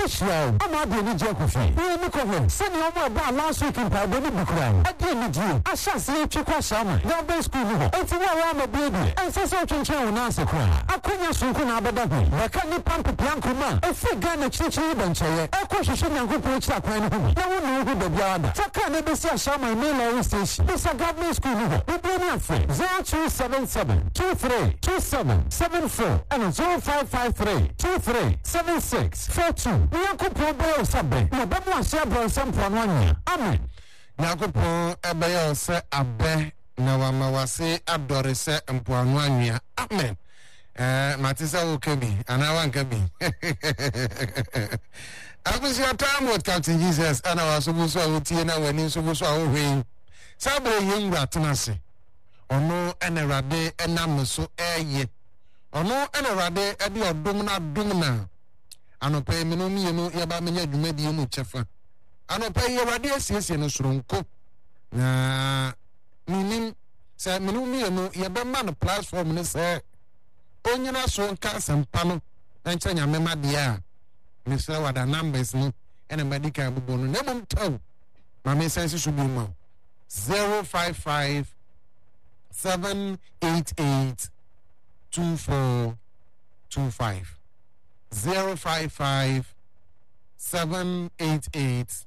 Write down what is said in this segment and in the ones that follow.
Israel. I'm not doing it, Jacobin. We look over. Send your mother about last week in Pablo Bucran. I didn't you. I shall see you check us out. Don't school. It's around the baby. And so can tell an answer cry. I couldn't soon abadabi. I can't pump a plankuma. A fig gun at Chichi Bench. I question young people which are crying. No one knows who the yard. So can I be sure my mail station? It's a government school. We bring up 0277 23 2774 and 0553 23 76 42. We are Kupo Sabe. No, but one share some for 1 year. Amen. Nyakupo ebeyo se abe na wamawase adore se mpoano anwea. Amen. Matisa ukebi anawa nkebi. Akusi your time with Captain Jesus ana wasubuso awutie na wani subuso awuhwe. Sabre yengwa tenase. Ono enerade enamso eye. Ono enerade edi odum na anope menomi yenu yaba menya dwumadi mu chefa. Anope yerade asiesie no soronko. Na minim se menomi yenu yaba man platform ne se onyina so nka sempa no enche nyame made a mesra wada numbers no ene medical bubo no nemom taw ma me sense should be ma 055 788 2425 055 788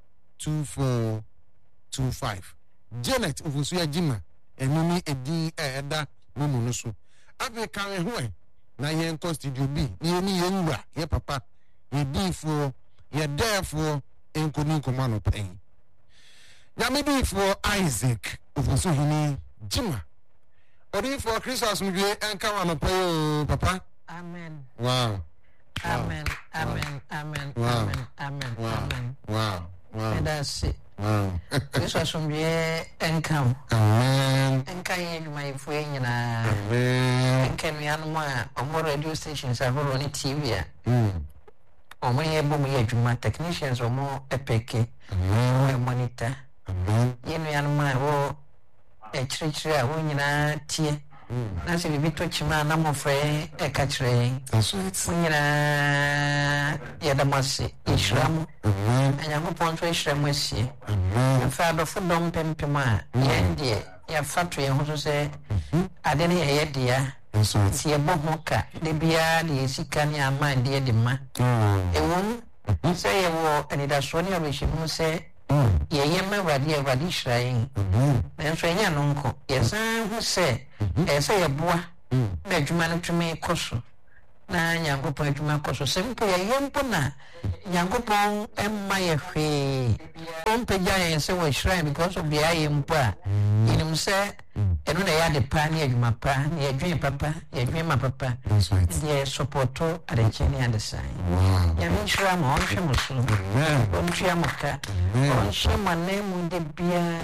2425 Janet ufusuya jima enumi edi eda mumu no so ave kan ehwe na yen studio B ni yenwa ye papa ye difo ye defo enkoni komano pen ya me difo Isaac ufusu hini jima odi for Christmas mwie enka wano payo papa. Amen. Wow. Amen. Amen. Amen. Wow. Amen. Amen. Wow. Amen. Wow. Wow. That's it. Wow. Christmas mwie enka. Amen. Enka yeduma ifwe nyina. Amen. Enka nuanuma omo radio stations ahoro ni TV a. Omo yebo ye adwuma technicians omo epeke. Omo monitor. Amen. Yenuanuma wo chire a wo nyina tie. Na se bibi to chima na mofre eka chire. That's right. Nyina ya damasi ishram. Anyango ponto ishram asi. Fa do fudom pempema yendie ya fatu ye ho se ade ne ye dia. That's right. Si ye bohoka de bia de sika ne amande de ma. Ewon se ye wo anida so ne abehim se ye yema wadi shrayin. Enso enya no nko yesan hu se se ye boa na adwuma no tweme koso na nyankopon adwuma koso sempo ye yempo na nyankopon emma ye hwe ompeja ye se wo shrayin because of bia yempo a yinim se eno na ya de pa na adwuma pa na adwen papa ye adwen ma papa ye supporto adecheni andesan ya mi shra ma on hwe muso on hwe amaka on hwe manemu de bia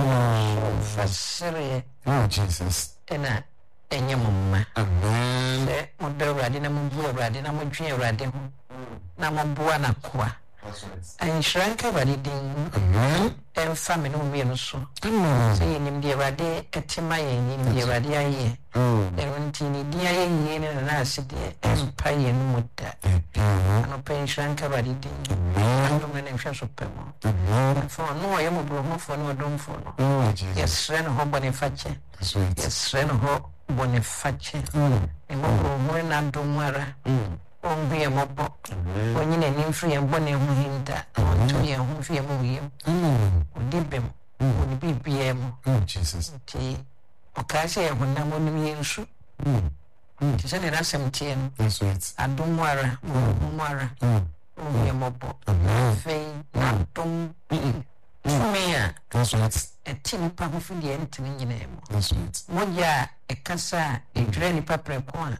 fasere. Oh Jesus. Ena enye mumma. Amen. Se model radi na mbu radi na mudwe radi ho. Na mbu na kwa. En shranka radi din. Amen. En family no me so. Amen. Se yenim de radi etima yenim de radi aye. En ntini dia ye na aside en pa ye no muda. Ano pen shranka radi din. Ando me na so pemo. For no ye mo bro mo for no dom for no. Oh Jesus. Yes, ren ho boniface. That's right. Yes, ren ho boniface. Emo mo na domara. Onbie mobo. Onyine ni mfiri ye bone ho hinda. Onto ye ho fie mo yem. Odibem. Odibibie mo. Oh Jesus. Ti okase ye honna mo ni yensu. Ti se ne rasem tie no. That's right. Adomara, momara. Onbie mobo. Fei na dom. Tumia. That's right. Eti pa ho fidi entini nyina mo. That's right. Moja ekasa edwere ni papre ko a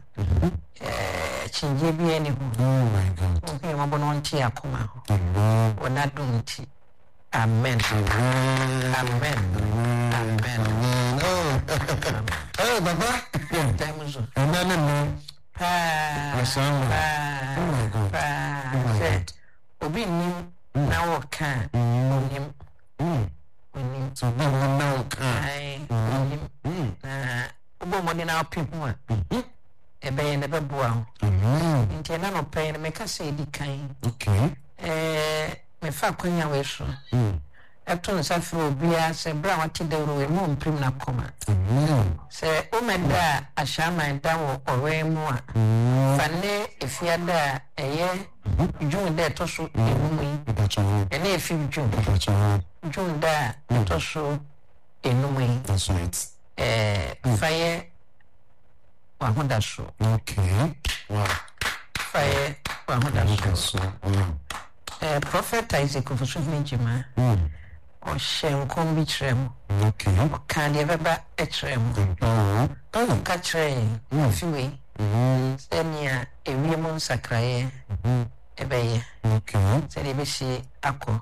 chinje bi eni ho. Oh my God. Okay, mabono nti akoma ho. Amen. Wona dunti. Amen. Amen. Amen. Amen. Oh. Hey, Baba. Tamuzo. Amen. Pa. Oh my God. Pa. Obi nim na wo kan. Onim. Onim. So now Ai. Onim. Na obo mo ni na opi ho a. Ebe ye ne beboa ho. nti na no pɛn me ka sɛ di kan okay me fa kwanya we so ɛto nsa firi obia sɛ bra wate dawuro we mu mprim na kɔma sɛ womɛda a ahyɛaman da wɔ ɔwɛn mu a fa ne efiada a ɛyɛ dwun da ɛtɔ so enum yi ɛne efi dwun da ɛtɔ so enum yi that's right fa yɛ wahoda so okay wow fa yɛ wahoda so Prophet Isaac Ofosuhene Jima ɔhyɛ nkɔm bi kyerɛ mu okay ɔka deɛ bɛba kyerɛ mu ɔka kyerɛ afiwei sɛnea ewie mu nsakraeɛ ɛbɛyɛ sɛdeɛ ɛbɛhyie akɔ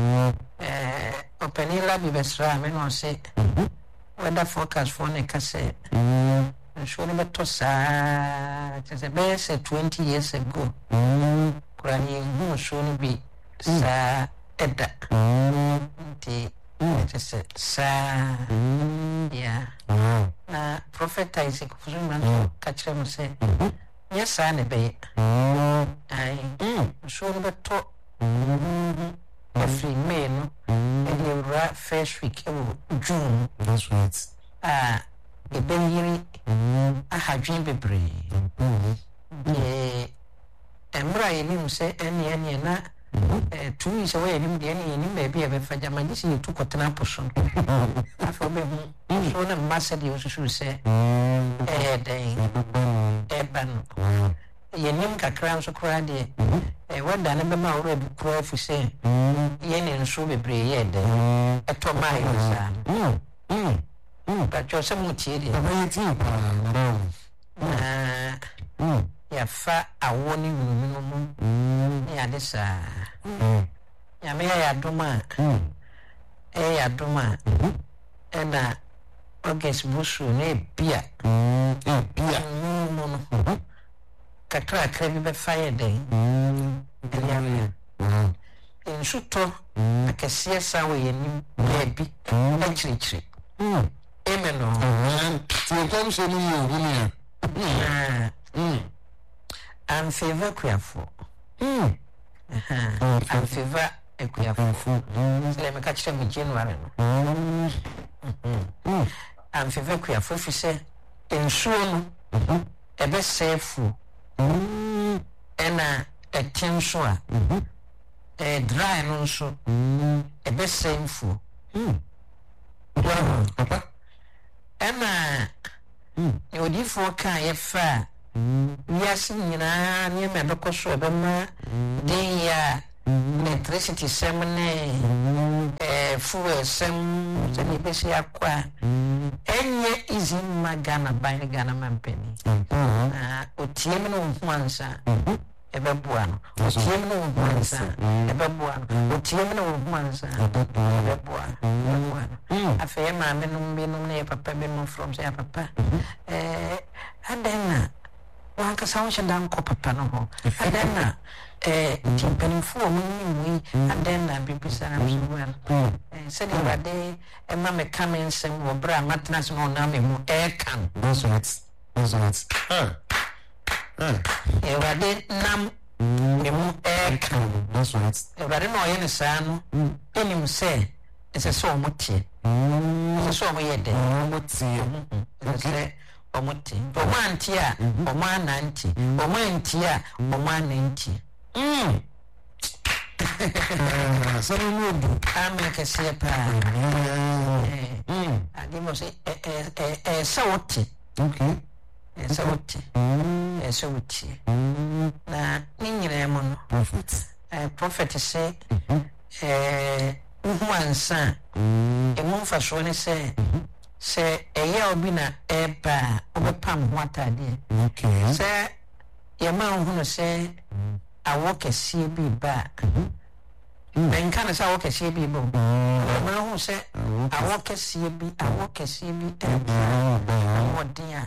ɔpanin labi bɛsra a me na ɔsɛ weather forecast foɔ ne ka sɛ nsuo no bɛtɔ saa kyerɛ sɛ bɛyɛ sɛ 20 years ago kora ne yɛhu nsuo no bi saa ɛda nti ɛkyɛ sɛ saa ya na Prophet Isaac Ofosuhene nso ka kyerɛ mu sɛ nyɛ saa ne bɛyɛ nsuo no bɛtɔ every May no ɛde awura first week ɛwɔ June that's right ɛbɛyiri ahadwen bebree mmerɛ a yɛnim sɛ ɛneɛ na 2 weeks away yɛnim deɛ ne yɛnim baabi a bɛfa gya magye sɛ yɛtu kɔtena po so afei wobɛhu so ne mma sɛdeɛ wosusuw sɛ ɛyɛ dɛn ɛba no yɛnim kakra nso koraa deɛ wada ne bɛma worɔ bi koraa fi sɛ yɛne nsuo bebree yɛ dɛn ɛtɔ maa yɛ saa no batwɛ sɛ motie deɛ yɛfa awɔ ne nwununu mu ne yɛade saa nyame yɛ adom a ɛyɛ adom a ɛna August busu na ebia mu no kakrakra bi bɛfa yɛ dɛn ɛne nsu tɔ akɛseɛ saa wɔ yɛnim baabi akyirikyiri amen no tiɛkɔm sɛ no yɛ ohunia amfeva kuafo amfeva kuafo sɛ meka kyerɛ mu January no amfeva kuafo fi sɛ nsuo no ɛbɛsɛe fu ɛna ɛte nso a dry no nso ɛbɛsɛe mfu ɛna odiyifoɔ kaa yɛfa a wiase nyinaa nneɛma ɛbɛkɔ so ɛbɛma den yɛ a electricity sɛm ne fuel sɛm sɛdeɛ ɛbɛsi akɔ a ɛnyɛ easy ma Ghana ban ne Ghana mampani otie mu ne wohu ansa ɛbɛboa no otie mu ne wohu ansa ɛbɛboa no otie mu ne wohu ansa ɛbɛboa no afei maame nom binom ne yɛ papa binom from sɛ yɛ papa adan na wankasa wo hyɛ da nkɔ papa no ho adan na mpanimfoɔ mu nyinyi adan na bibisa na msuwan sɛdeɛ Awurade ɛma meka me nsɛm wɔ berɛ a matena so na ɔnam me mu ɛɛka no Awurade nam me mu ɛɛka no Awurade na ɔyɛ ne saa no ɛnim sɛ ɛsɛ sɛ ɔmo teɛ ɛsɛ sɛ ɔmo yɛ dɛ ɔmo teɛ ɛsɛ sɛ ɔmo teɛ ɔmo anteɛ a ɔmo anante ɔmo anteɛ a ɔmo anante sɛno no odu amen kɛseɛ paa ade mo sɛ ɛsɛ wote ɛsɛ wote ɛsɛ wotie na ne nyinaa mu no prophet sɛ wohu ansa ɛmu mfasoɔ ne sɛ ɛyɛ obi na ɛba a wobɛpam ho atadeɛ sɛ yɛma wo hunu sɛ awɔ kɛseɛ bi ba bɛnka ne sɛ awɔ kɛseɛ bi ba ma ho sɛ awɔ kɛseɛ bi ɛba awɔden a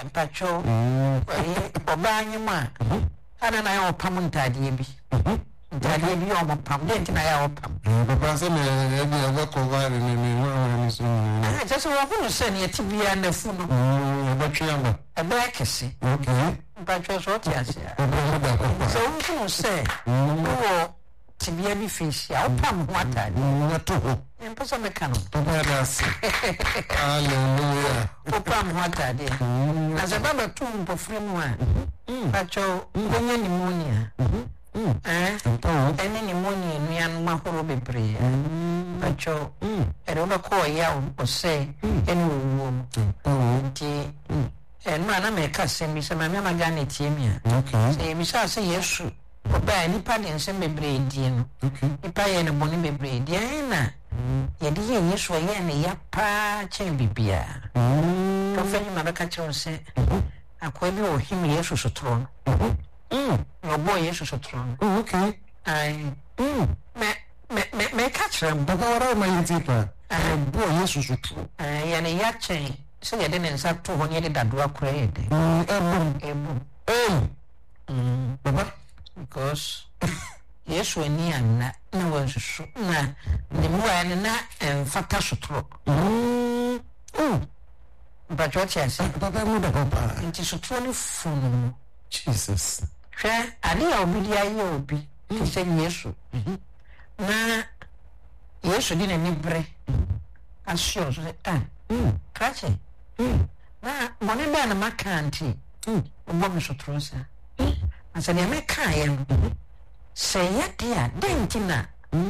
mpatwɛw ɔbaa nyem a ana na yɛ ɔpam ntadeɛ bi ntade bi o pam de ntina ya o pam papa se me e bi o ko va ni wa ni so ah just wa hu se ne ti bia na fu no e ba twa ma e ba kese okay ba twa so ti asia so hu se wo ti bia bi fish ya o pam ho atade na to ho en pesa me kanu papa das hallelujah o pam ho atade na se ba tu mpo fremu a ba cho onye pneumonia ene pneumonia nuan mahoro bebre ba cho ero ba ko ya o se ene wo nti eno ana me ka se mi se ma me ma ga ne tie mi a se mi sa se Yesu oba ni pa de nsem bebre die no ipa ye ne boni bebre die na ye di ye Yesu ye ne ya pa chen bibia to fe ni ma ba ka che o se akwa bi o him Yesu sotro no boy Yesu sotro okay ai me catch them papa ora ma yiti pa boy Yesu sotro ya ne ya chen so ye de ne nsa to ho ne de dado akora ye de papa because Yesu ani anna na wansusu na ne muwa ne na enfata sotro but what you say papa mu da papa nti sotro ne funu Jesus hwe ade ya obi dia ye obi ti se Yesu na Yesu di na ni bre asio so kache na mone ba na makanti obo me sotro sa asa ne me kan ye se ya dia dentina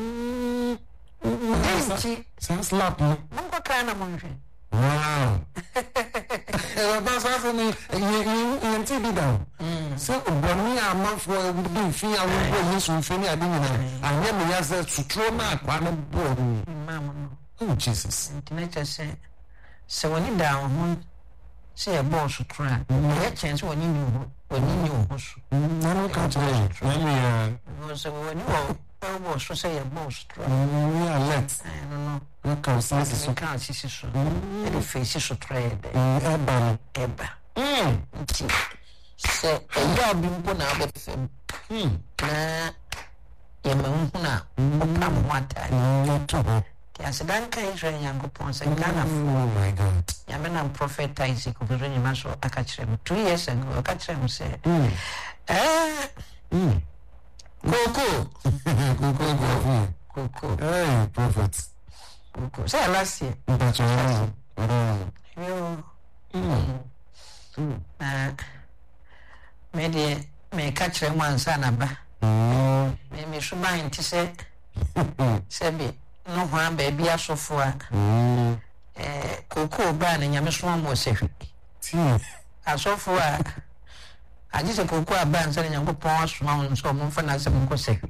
denti sans slap no mo kan na mo hwe wow ba sa for me you nti bi down so oboni amafo bi fi awu bo Yesu fi ni ade nyina anya me ya se sutro na akwa no bo mama no oh Jesus internet se woni da ho se e bo sutro a ye chance woni ni ho so na no ka tell when we no se woni wo so se ye bo sutro we are let no no ka so so ka sisi so e de face sutro e de eba nti se e ya bi mpo na abofem na ye ma hu na o pa mo ata ti asidan kan Israel Yankopon se Ghana oh my God ya me na prophet Isaac ko zo nyima so aka kire me 2 years ago aka kire me se Koko hey prophet Koko say last year me de me ka kire mo ansa na ba me shuba nti se bi no ho amba bi asofo a Koko ba na nyame so mo sehwe asofo a aje se Koko aba nsa na Yankopon asoma won so mo fa na se mo ko sehwe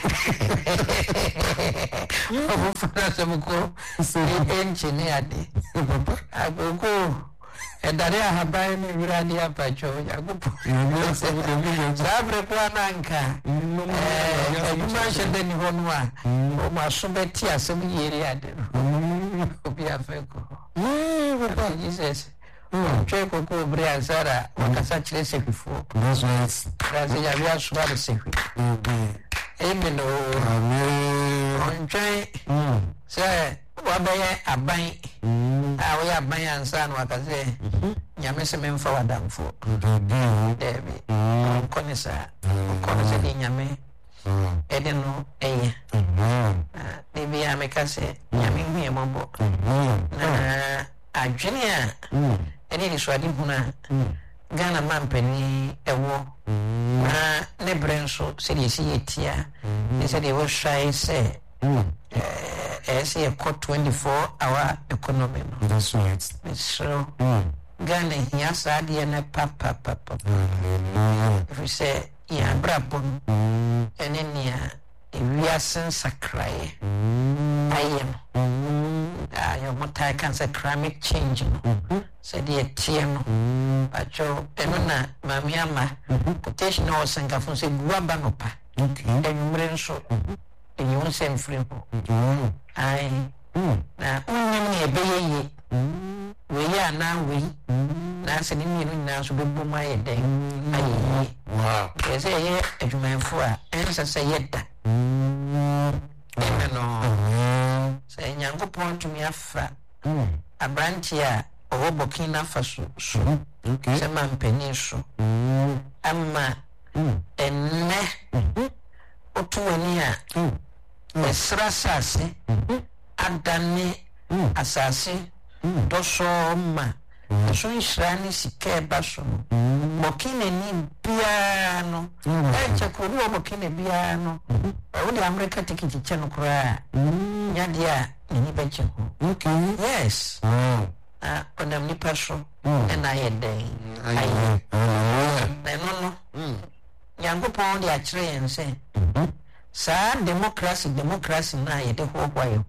mo fa na se mo ko engineer ade Koko edare ahaban ni wirani apacho Yankopon sabre kwa nanka eduma shede ni honu a o ma so beti asem yeri ade obi afeko papa Jesus twe Koko bre ansara wakasa chire sekifo that's right razi ya bia so ba sekwi amen amen ontwe se wabaye aban we aban ansa no wakase nyame se memfa wadamfo debi konisa di nyame edeno eye debi amekase nyame hie mombo na adwene a ene ni so ade huna Ghana mampani ewo na ne brenso se de si yetia se de wo hwai se say a 24-hour economy. That's right. So Ghana here sad na papa. If we say ya brabon and then we are sakrai. I am your mother can say climate change. Said the TM. But your emana mamiama quotation or sangafon say guabanopa. Okay. And brenso. And you won't send free. I na unni ebeye we ya na we na se ni ni na so bebo ma ye den ayi wow ye say ye adwumanfo a ensa say ye da no say Nyankopɔn tumi afa abranti a owo Burkina Faso so se mampani so amma enne otuani a esra sase adane asase doso ma so israni sike baso Burkina ni bia no chakuru Burkina bia no o de America ticket che no kura nya dia ni beche yes onam ni paso na yeden ayi no Nyankopɔn de akire yen se sa democracy na yede ho ho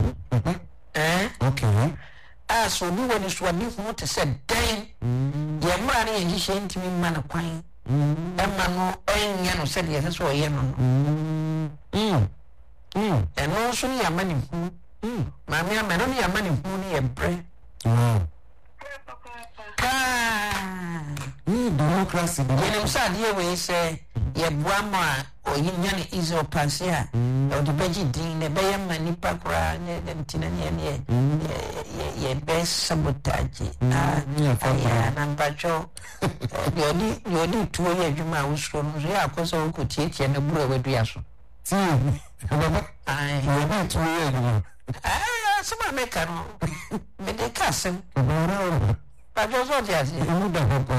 so ni woni so ni hu te se den ye mra na ye hye ntimi ma na kwan emma no enya no se de so ye no eno so ni amani hu ma me amano ni amani hu ni ye bre democracy ye sa de we se ye boama oyinya ni Israel pansia o de beji din ne be yamma ni pakura ne dem tinani ye be sabotage ya nampacho yodi tuo ye adwuma usoro no ya akoso ko tietie na buru awadu so ti baba ai ye tuo ye adwuma sama meka no me de kasem pa jozo dia si mu da papa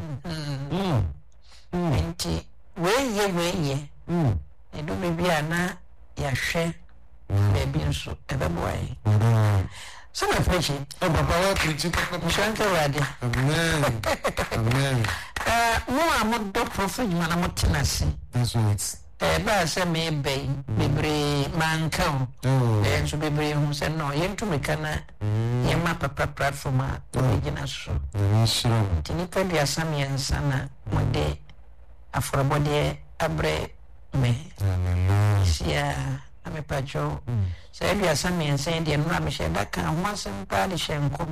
enti weye edo bebia na ya hwe bebi nso ebeboai so my preach papa wa preach papa shanka wade amen mo amodo prophet mana motenase that's right ba se me be bebre manka so bebre hu se no yentumika na yema papa platform a original so tini pe dia samiensa na mode aforobode abre me sia ame pacho se dia samiensa dia no ame she daka ho asempa de shenkom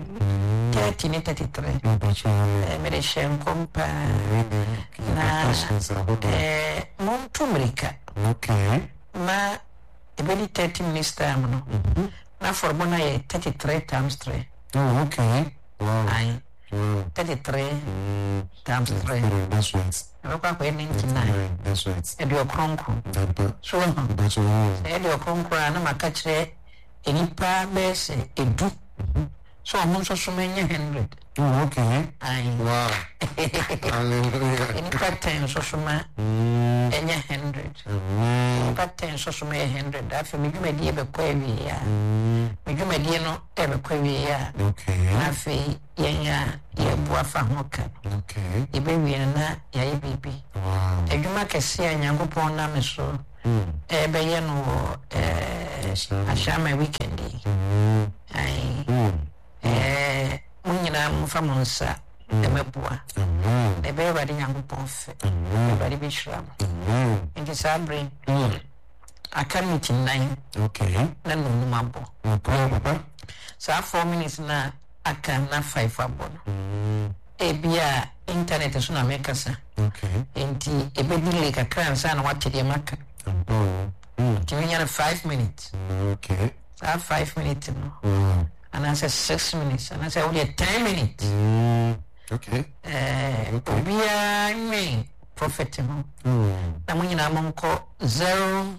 33 me de shenkom pa na montumrika ma ebedi 30 minutes time no na forbona ye 33 times 3 okay wow ai 33 times 3 that's right kwa 99 that's right edio kronko so that's right edio kronko na makachire enipa bese edu so amunso so menye 100 okay ai wow hallelujah enipa 10 so so ma enye 100 enipa 10 so so ma 100 afi medwumadi ebe kwa wi ya medwumadi no ebe kwa wi ya okay afi yenya ye boafa hoka okay ebe wi na ya bibi wow edwuma kese Nyankopɔn na me so ebe ye no ashama weekend ai munyina mfa monsa emeboa ebe ba de Nyankopɔn fe ebe de bishram nti sabre akamiti 9 okay na no mabo papa sa 4 minutes na aka na 5 abo ebia internet so na mekasa okay nti ebe dile kakra nsa na watede maka tinya na 5 minutes okay sa 5 minutes no and I said 6 minutes and I said only 10 minutes okay obia me prophet no na munyina monko 055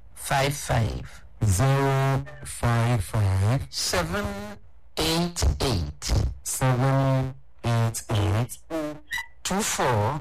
788 24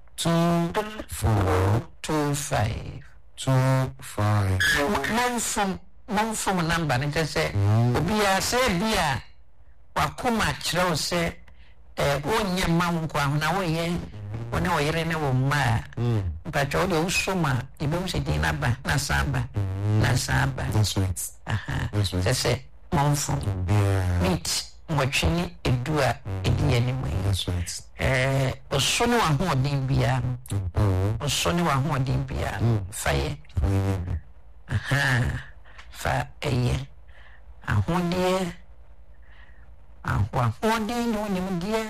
25 monfom number ne tese obia se bia wakoma kire se wonye manko ahuna woye wona woyere ne wo ma but all the usoma ibem se din naba na saba that's right that's right tese monfom meet mwachini edua edi anime that's right osoni wa hoodin bia osoni wa hoodin bia faye fa eye ahode no nimdie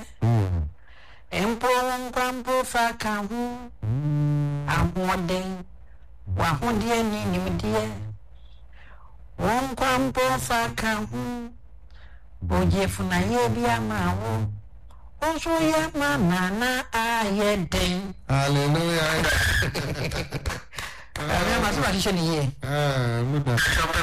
empo fa ka ho ahode wa hodie ni nimdie won kwampo fa ka hu ojefu na ye bia ma wo onso ye ma na ayeden. Hallelujah. Masu ba shi ne ye Muda.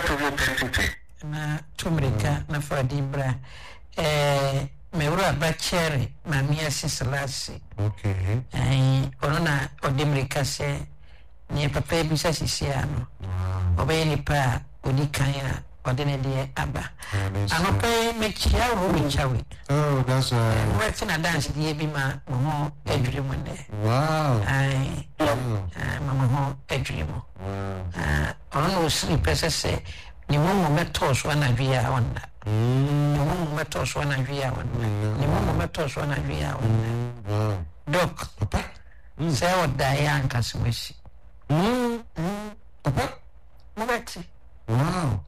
na tumrika na fadibra mewura ba chere ma mia siselasi. Okay. Ono na odimrika se ne papa bi sa sisia no obe ni pa odikanya odene de aba anope mechia ro mechawe. Oh, that's right. Work na dance die bi ma mo edwiri mo ne. Wow. Mama ho edwiri mo. Ono no sri pese se ni mo meto so na via wonna. Ni mo meto so na via wonna. Ni mo meto so na via wonna. Wow. Doc. Say what Diane Kaswishi. Papa. Mobati. Wow.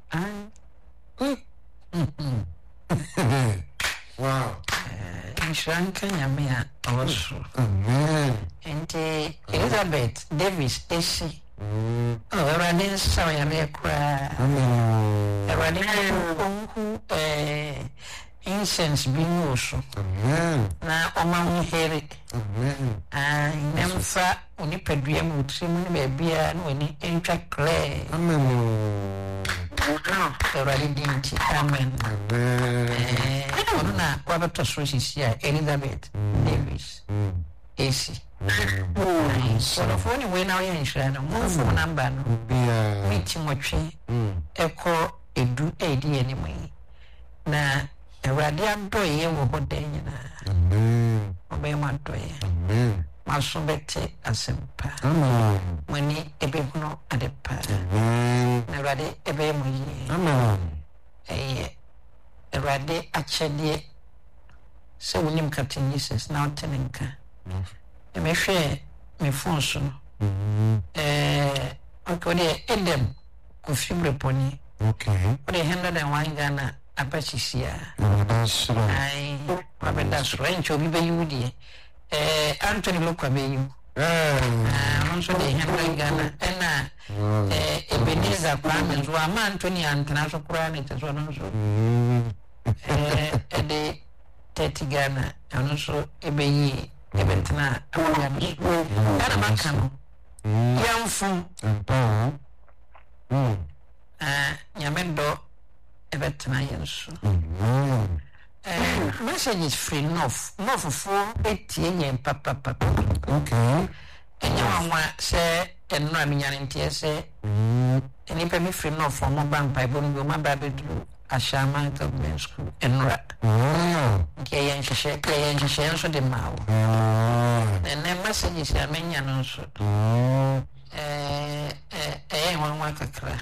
Wow. Inshranka nyamia also. Amen. And Elizabeth Davis Esi. Oh, Radin Sawyer Cry. Amen. Radin incense being also. Amen. Na Oman Harry. Amen. Nemfa Unipedria Mutrim Babia no any entry clay. Amen. Radin. Amen. Amen. Ona wabato sosia Elizabeth Davis AC. So the phone when I am no phone number no meeting watching echo edu edi anyway. Na Radia doye wo hodenya na. Amen. Obey my doye. Amen. Masubete asempa. Amen. Mani ebehuno adepa. Amen. Na rade ebe mo yi. Amen. Rade achede se wonim Captain Jesus na otenenka. Me hwe me phone so no. Okay, Edem Kofibre Pony. Okay. What 101 Ghana apachisia. That's right. Ai, that's range obi be yudi. Anthony Lokwa be you. Also the 100 Ghana ena Ebenezer Kwame so ama Anthony Antana so kura ne te so no so. The 30 Ghana and also ebe yi ebetna awya no. Ana maka no. Yamfu Yamendo ebetna yenso. Message is free enough. No for 80 yen papa. Okay. And you say and no me yan say any pay free enough for my bank by bongo my baby Ashama government school and rat. Kayan share so the mouth. And then messages are many also. One work a cry.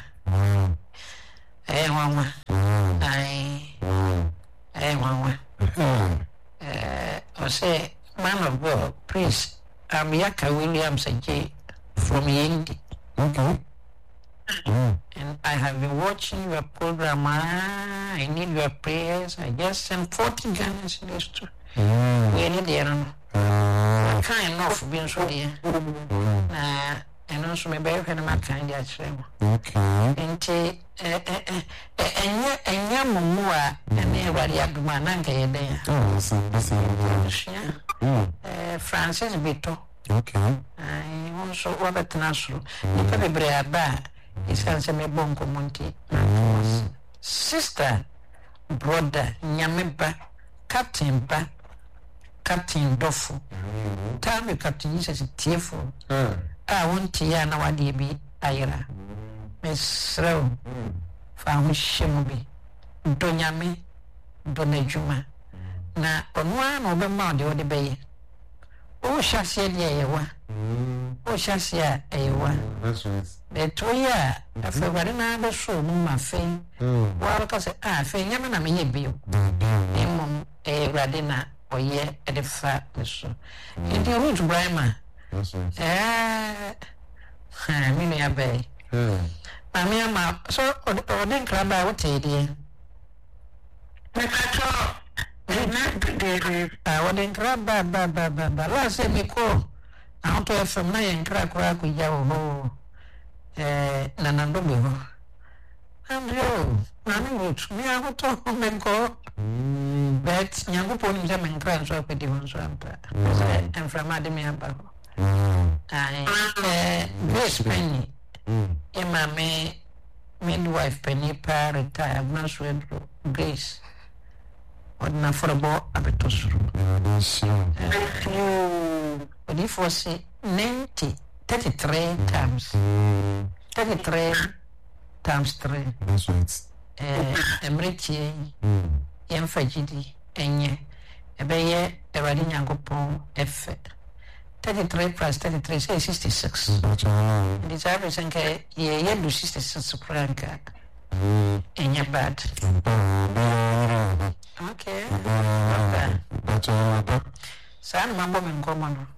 One. I say, man of God, please, I'm Yaka Williams J from Yindi. Okay. And I have been watching your program. I need your prayers. I just sent 40 Ghanaians in this too. We need the I can't enough being so dear. And also, maybe I can make kind of shame. Okay. And Yamua and everybody had to manage there. Oh, Francis Bito. okay. I also Robert Nassau. You probably bring his hands me bonko monty. Sister, brother, Nyameba, Captain Dofu. Tell me, Captain, Jesus is tearful. I want to hear now what they be Ira. Miss Row, found Shimubi, Donyame, Donejuma. Na one of the mount the bay. Oh, shall say, oh, shall say, That's right. the 2 year, after what another show, my fame. Well, because I think I'm a me be a radina or ye at the fat. So, in the root, Brahma. That's right. Mini Abbey. Mamma, so, or then crab I would take it. I wouldn't grab last time we call. I want to have some nine crack with your nanando be ho andrew nani wotu mi akoto menko but nyankopon ni me nkra nso apedi ho nso ampa enframa de me aba ho Grace Penny ema me midwife Penny pa retire na so Grace ordinary football abetosuru Odi for say 33 times 3 That's right. Emretie yemfagidi enye ebeye eradi nyankopon efe 33 plus 33 say 66 this represent ke ye do 66 franca enye bad okay san mambo menkomo no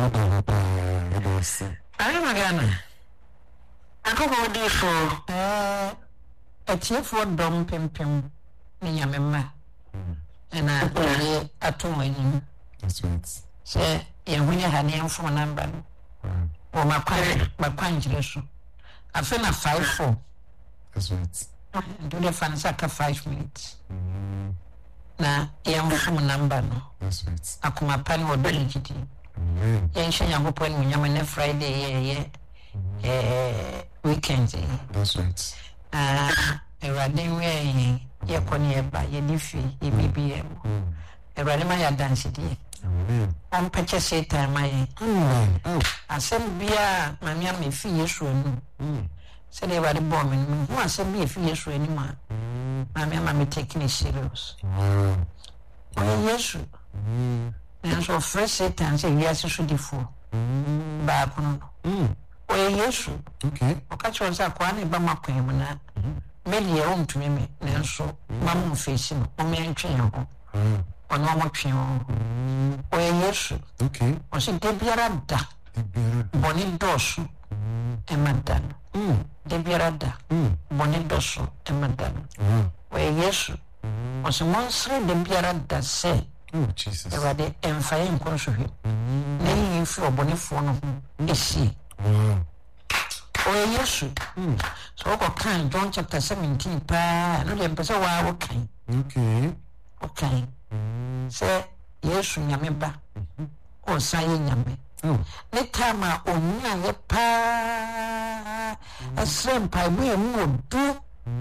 ayi magana akoko di for atiefo dom pempem ni nyamema na ye atomani That's right. se ye hunya hane mfo namba no o makwanjire so afena 54 That's right. do the fansa ka 5 minutes na ye mfo namba no That's right. akoma pani wo doli gidi Amen. ye nhanya ngopon mu nyama na Friday ye weekend That's right. Erade we ye koni eba ye difi ye BBM erade ma ya dance die Amen. on peche Satan mai Amen. Oh. asem bia mami am fi Yesu anu se de erade bo me no ho asem bia fi Yesu ani ma mami am take it serious Wow. on Yesu and so fresh Satan say yes so difo ba kono o Yesu Okay. okacho nsa kwa na ba makwan mu na meli e ontumi me nanso mamu face no o me antwe ho ono mo twe ho o Yesu Okay. o se de biara da boni dosu e madan de biara da boni dosu e madan o Yesu o se monsre de biara da se Oh, Jesus. erade emfaye nkonsohwe na yi fi oboni fo no esi Wow. o Yesu so ko kan John chapter 17 pa no de pese wa wo kan Okay. se Yesu nyame ba o saye nyame Oh. ne tama onya ye pa asem pa bi mu odu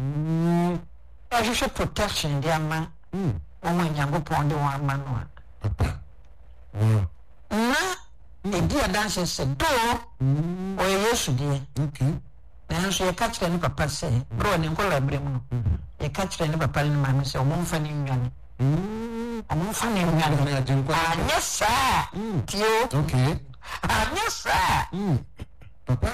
a protection de ama o nyango ponde wa ama no Papa. Wow. na edi adanse se do o Yesu de Okay. nanso ye catch ni papa se bro ne nkola brem no ye catch ni papa ni mama se o momfa ni nwane o momfa ni nwane anya sa tio Okay. anya sa Papa.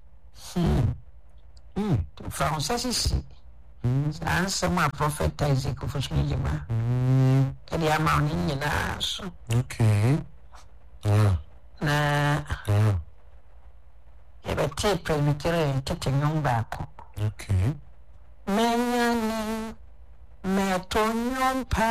français ici c'est moi prophète Isaac Fosmi Jema ele ama ni nyina so Okay. na ye bete presbytere tete nyomba ko Okay. menyani meto nyompa